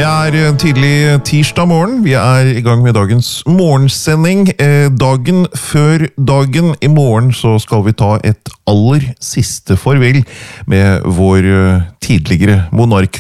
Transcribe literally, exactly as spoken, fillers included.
er tidlig tirsdag morgen. Vi er i gang med dagens morgensending. Dagen før dagen i morgen så skal vi ta et aller siste farvel med vår tidligere monark